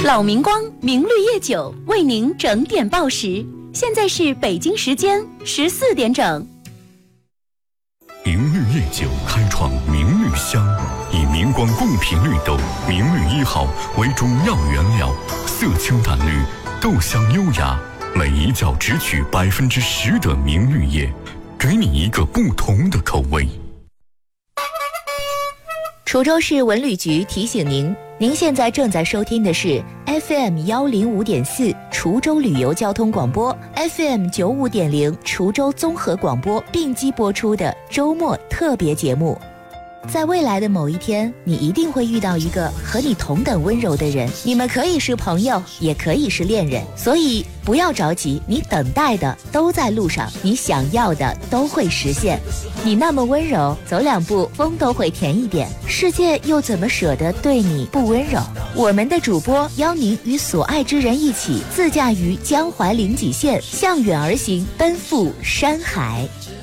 老明光明绿叶酒为您整点报时，现在是北京时间14点整。 明绿叶酒开创明绿香，以明光贡品绿豆明绿1号为主要原料，色清淡绿，豆香优雅，每一角只取10%的明绿叶，给你一个不同的口味。 滁州市文旅局提醒您，您现在正在收听的是 FM105.4 滁州旅游交通广播， FM95.0 滁州综合广播并机播出的周末特别节目。在未来的某一天，你一定会遇到一个和你同等温柔的人，你们可以是朋友，也可以是恋人，所以不要着急，你等待的都在路上，你想要的都会实现。你那么温柔，走2步风都会甜一点，世界又怎么舍得对你不温柔？我们的主播邀您与所爱之人一起自驾于江淮临济县，向远而行，奔赴山海。